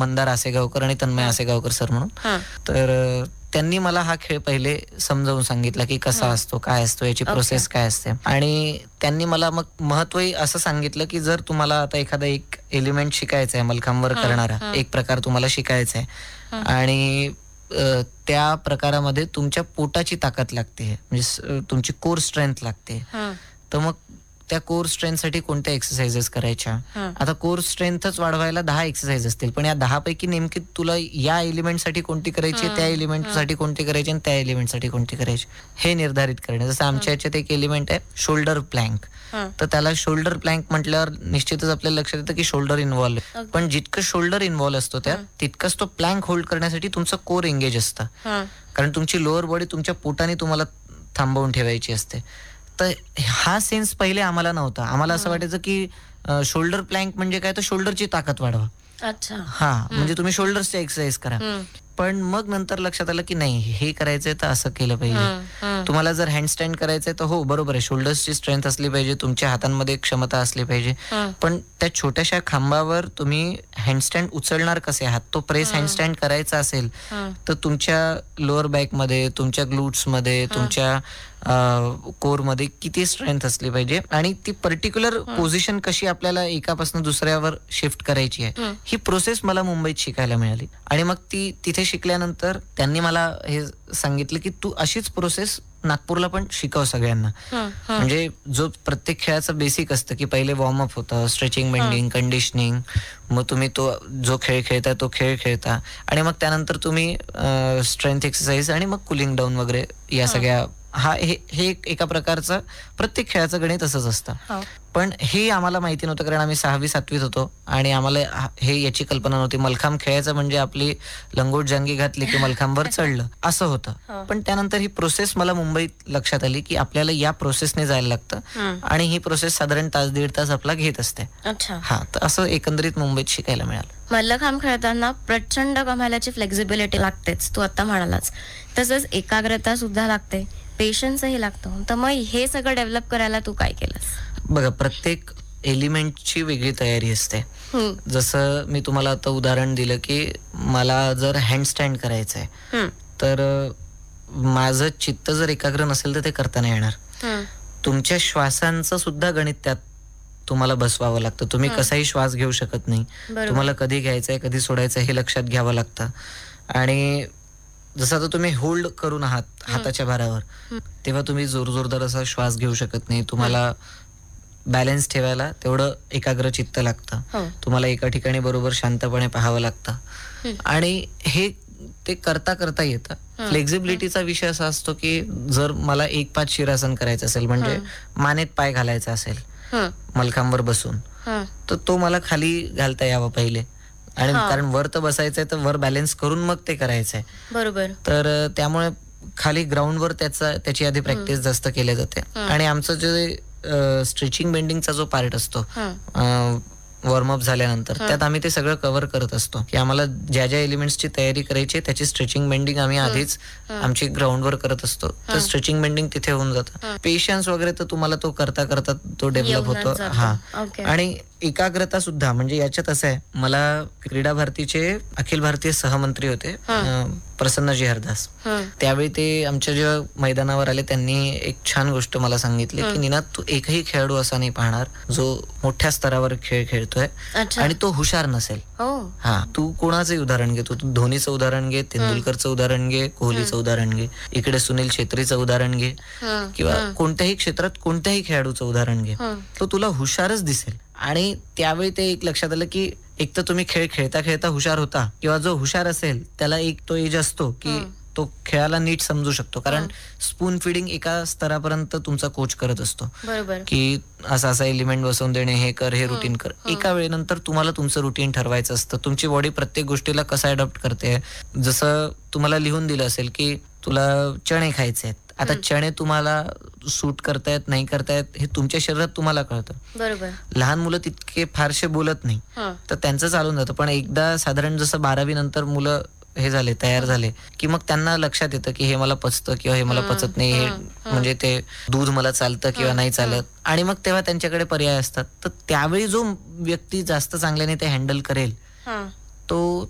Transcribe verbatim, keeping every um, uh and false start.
मंदार आसेगावकर आणि तन्मय आसेगावकर सर म्हणून. हां. तर अ, त्यांनी मला हा खेळ पहिले समजावून सांगितला की कसा हं. असतो, काय असतो, याची ओके. प्रोसेस काय असते. आणि त्यांनी मला मग महत्त्वही असं सांगितलं की जर तुम्हाला आता एखादा एक एलिमेंट शिकायचा आहे मलखांबर हं, करणारा, हं. एक प्रकार तुम्हाला शिकायचा आहे हं. आणि अ, त्या प्रकारामध्ये तुमच्या पोटाची ताकद लागते, म्हणजे स तुमची कोर स्ट्रेंथ लागते. हं. तर मग त्या कोर स्ट्रेंथसाठी कोणत्या एक्सरसाइजेस करायच्या? हं. आता कोर स्ट्रेंथच वाढवायला दहा एक्सरसाइज असतील, पण या दहा पैकी नेमकी तुला या एलिमेंटसाठी कोणती करायची, हं, त्या हं. एलिमेंटसाठी कोणती करायची आणि त्या एलिमेंटसाठी कोणती करायची, हे निर्धारित करणे. जसं हं. आमच्या ह्याच्यात एक एलिमेंट आहे शोल्डर प्लँक. हं. तर त्याला शोल्डर प्लँक म्हटल्यावर निश्चितच आपल्याला लक्षात येतं की शोल्डर इन्व्हॉल्व आहे. अगदी. पण जितकं शोल्डर इन्व्हॉल्व असतो त्यात, हं. तितकंच तो प्लँक होल्ड करण्यासाठी तुमचं कोर एंगेज असतं. हं. कारण तुमची लोअर बॉडी तुमच्या पोटाने तुम्हाला थांबवून ठेवायची असते. तर हा सेन्स पहिले आम्हाला नव्हता. आम्हाला असं हं. वाटायचं की शोल्डर प्लँक म्हणजे काय, तर शोल्डरची ताकद वाढवा. अच्छा. हां, हं. म्हणजे तुम्ही शोल्डर्सची एक्सरसाइज करा. हं. पण मग नंतर लक्षात आलं की नाही, हे करायचंय तर असं केलं पाहिजे. हं, हं. तुम्हाला जर हँडस्टँड करायचंय तर हो बरोबर आहे, शोल्डर्सची स्ट्रेंथ असली पाहिजे, तुमच्या हातांमध्ये क्षमता असली पाहिजे. हं. पण त्या छोट्याशा खांबावर तुम्ही हँडस्टँड उचलणार कसे आहात, तो प्रेस हं. हँडस्टँड करायचा असेल हं. तर तुमच्या लोअर बॅकमध्ये, तुमच्या ग्लूट्समध्ये, हं. तुमच्या कोरमध्ये किती स्ट्रेंथ असली पाहिजे आणि ती पर्टिक्युलर हं. पोझिशन कशी आपल्याला एकापासून दुसऱ्यावर शिफ्ट करायची आहे, हं. ही प्रोसेस मला मुंबईत शिकायला मिळाली. आणि मग ती तिथे शिकल्यानंतर त्यांनी मला हे सांगितलं की तू अशीच प्रोसेस नागपूरला पण शिकव सगळ्यांना. हं. हं. म्हणजे जो प्रत्येक खेळाचं बेसिक असतं की पहिले वॉर्मअप होतं, स्ट्रेचिंग, बेंडिंग, कंडिशनिंग, मग तुम्ही तो जो खेळ खेळता तो खेळ खेळता आणि मग त्यानंतर तुम्ही स्ट्रेंथ एक्सरसाइज आणि मग कुलिंग डाऊन वगैरे या हं. सगळ्या, हा हे हे एक एका प्रकारचं प्रत्येक खेळाचं गणित असंच असतं. हो. पण हे आम्हाला माहिती नव्हतं, कारण आम्ही सहावी सातवीत होतो आणि आम्हाला हा- हे याची कल्पना नव्हती. मलखांब खेळायचं म्हणजे आपली लंगोट जांगी घातली की मलखांबवर चढलं असं होतं. हो. पण त्यानंतर ही प्रोसेस मला मुंबईत लक्षात आली की आपल्याला या प्रोसेसने जायला लागतं हं. आणि ही प्रोसेस साधारण तास दीड तास आपला घेत असते. अच्छा. हा, तर असं एकंदरीत मुंबईत शिकायला मिळालं. मल्लखांब खेळताना प्रचंड कमालाची फ्लेक्झिबिलिटी लागतेच, तू आता म्हणालास. तसंच एकाग्रता सुद्धा लागते, पेशन्सही लागतो. तर मग हे सगळं डेव्हलप करायला तू काय केलंस? बघा, प्रत्येक एलिमेंटची वेगळी तयारी असते. हं. जसं मी तुम्हाला आता उदाहरण दिलं की मला जर हँडस्टँड करायचं आहे, हं. तर अ, माझं चित्त जर एकाग्र नसेल तर ते करता नाही येणार. हं. तुमच्या श्वासांचं सुद्धा गणित त्यात तुम्हाला बसवावं लागतं. तुम्ही हं. कसाही श्वास घेऊ शकत नाही. बरोबर. तुम्हाला कधी घ्यायचंय, कधी सोडायचं हे लक्षात घ्यावं लागतं. आणि जसं आता तुम्ही होल्ड करून आहात हं. हाताच्या भारावर, हं. तेव्हा तुम्ही जोर जोरदार असा श्वास घेऊ शकत नाही. तुम्हाला बॅलन्स ठेवायला तेवढं एकाग्र चित्त लागतं. हो. तुम्हाला एका ठिकाणी बरोबर शांतपणे पाहावं लागतं. हं. आणि हे ते करता करता येतं. हं. फ्लेक्झिबिलिटीचा विषय असा असतो की जर मला एक पाच शिरासन करायचं असेल, म्हणजे हं. मानेत पाय घालायचा असेल हं. मलखांबर बसून, हं. तर तो मला खाली घालता यावा पहिले. आणि हा. कारण वर तर बसायचंय तर वर बॅलन्स करून मग ते करायचंय. बरोबर. तर अ, त्यामुळे खाली ग्राउंडवर त्याचा त्याची आधी प्रॅक्टिस जास्त केली जाते. हं. आणि आमचं जे स्ट्रेचिंग बेंडिंगचा जो पार्ट असतो हं. वॉर्मअप झाल्यानंतर, हं. त्यात आम्ही ते सगळं कव्हर करत असतो की आम्हाला ज्या ज्या एलिमेंट्सची तयारी करायची आहे त्याची स्ट्रेचिंग बेंडिंग आम्ही आधीच हं. आमची ग्राउंडवर करत असतो. तर हं. स्ट्रेचिंग बेंडिंग तिथे होऊन जातं. हं. पेशन्स वगैरे तर तुम्हाला तो करता करता तो डेव्हलप येऊनच होतो. जातो. हा, ओके. आणि एकाग्रता सुद्धा, म्हणजे याच्यात असं आहे, मला क्रीडा भारतीचे अखिल भारतीय सहमंत्री होते हं. अ, प्रसन्नजी हरदास. हं. त्यावेळी ते आमच्या जेव्हा मैदानावर आले त्यांनी एक छान गोष्ट मला सांगितली की हं. निनाद, तू एकही खेळाडू असा नाही पाहणार जो मोठ्या स्तरावर खेळ खेळतोय अच्छा. आणि तो हुशार नसेल. हो. हा, तू कोणाचंही उदाहरण घे, तू तू धोनीचं उदाहरण घे, तेंडुलकरचं उदाहरण घे, कोहलीचं उदाहरण घे, इकडे सुनील छेत्रीचं उदाहरण घे, हं. किंवा हं. कोणत्याही क्षेत्रात कोणत्याही खेळाडूचं उदाहरण घे, हं. तो तुला हुशारच दिसेल. आणि त्यावेळी ते एक लक्षात आलं की एक तर तुम्ही खेळ खेळता खेळता हुशार होता, किंवा जो हुशार असेल त्याला एक तो एज असतो की हं. तो खेळाला नीट समजू शकतो. कारण हं. स्पून फिडिंग एका स्तरापर्यंत तुमचा कोच करत असतो बरोबर. की असा असा एलिमेंट बसवून देणे, हे कर, हे हं. रुटीन कर. हं. एका वेळेनंतर तुम्हाला तुमचं रुटीन ठरवायचं असतं. तुमची बॉडी प्रत्येक गोष्टीला कसं अडॉप्ट करते. जसं तुम्हाला लिहून दिलं असेल की तुला चणे खायचे आहेत, आता हं. चणे तुम्हाला सूट करतायत नाही करतायत हे तुमच्या शरीरात तुम्हाला कळतं. बरोबर. लहान मुलं तितके फारसे बोलत नाही, हं. तर त्यांचं चालून जातं. पण एकदा साधारण जसं बारावी नंतर मुलं हे झाले, तयार झाले, की मग त्यांना लक्षात येतं की हे मला पचतं किंवा हे मला हं. पचत नाही, हे हं. हं. म्हणजे ते दूध मला चालतं किंवा हं. नाही चालत. आणि मग तेव्हा त्यांच्याकडे पर्याय असतात. तर त्यावेळी जो व्यक्ती जास्त चांगल्याने ते हँडल करेल, हं. तो